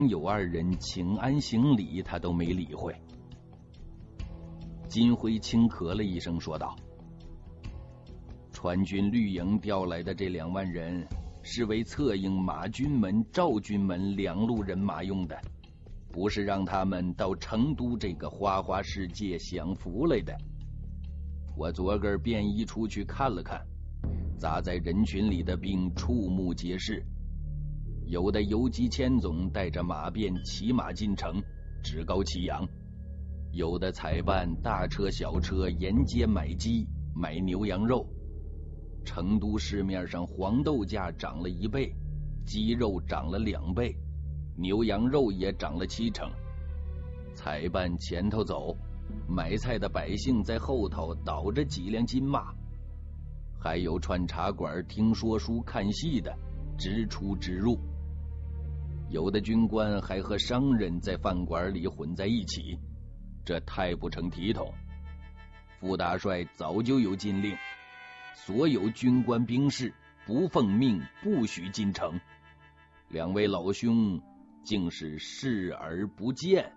友二人请安行礼，他都没理会。金辉轻咳了一声，说道：“川军绿营调来的这2万人，是为策应马军门、赵军门2路人马用的，不是让他们到成都这个花花世界享福来的。我昨个便衣出去看了看，杂在人群里的兵触目皆是，有的游击千总带着马便骑马进城，趾高气扬；有的采办大车小车沿街买鸡买牛羊肉。成都市面上黄豆价涨了1倍，鸡肉涨了2倍，牛羊肉也涨了70%。采办前头走，买菜的百姓在后头倒着几辆金马，还有串茶馆听说书看戏的直出直入。有的军官还和商人在饭馆里混在一起，这太不成体统。副大帅早就有禁令，所有军官兵士不奉命不许进城。2位老兄竟是视而不见。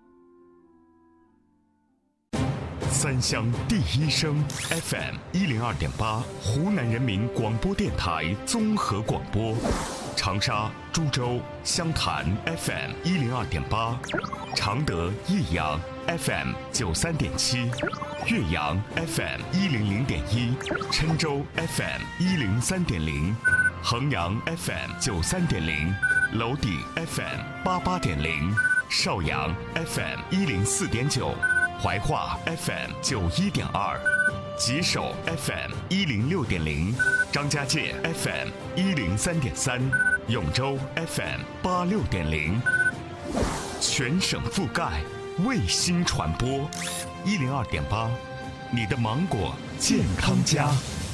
三湘第一声 FM 102.8，湖南人民广播电台综合广播。长沙、株洲、湘潭 FM 102.8，常德、益阳 FM 93.7，岳阳 FM 100.1，郴州 FM 103.0，衡阳 FM 93.0，娄底 FM 88.0，邵阳 FM 104.9，怀化 FM 91.2，吉首 FM 106.0，张家界 FM 103.3，永州 FM 86.0，全省覆盖，卫星传播102.8，你的芒果健康家。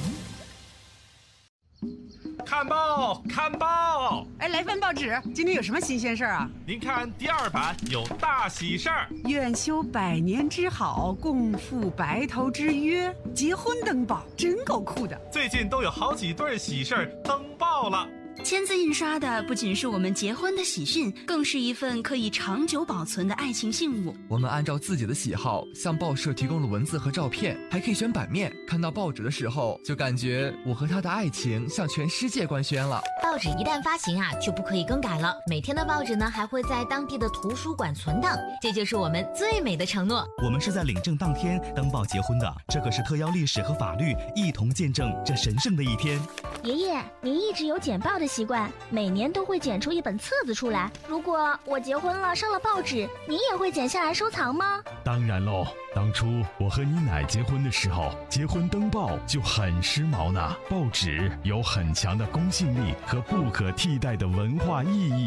看报，看报！ 哎，来份报纸，今天有什么新鲜事儿啊？ 您看第2版有大喜事儿， 愿修100年之好，共赴白头之约，结婚登报，真够酷的。 最近都有好几对喜事儿登报了。 签字印刷的不仅是我们结婚的喜讯，更是一份可以长久保存的爱情信物。 我们按照自己的喜好向报社提供了文字和照片，还可以选版面。看到报纸的时候，就感觉我和他的爱情向全世界官宣了。 报纸一旦发行啊，就不可以更改了。每天的报纸呢，还会在当地的图书馆存档，这就是我们最美的承诺。 我们是在领证当天登报结婚的，这可是特邀历史和法律一同见证这神圣的一天。 爷爷，您一直有剪报的习惯，每年都会剪出一本册子出来。如果我结婚了上了报纸，您也会剪下来收藏吗？ 当然喽，当初我和你奶结婚的时候，结婚登报就很时髦呢。报纸有很强的公信力和不可替代的文化意义。